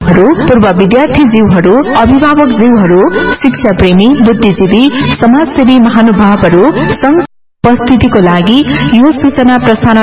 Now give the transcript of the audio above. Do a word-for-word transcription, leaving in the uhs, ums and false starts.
पूर्व विद्यार्थी जीवहरू, अभिभावक जीवहरू, शिक्षा प्रेमी, बुद्धिजीवी, समाजसेवी महानुभावहरू, संघ उपस्थितिको लागि यो सूचना प्रसारण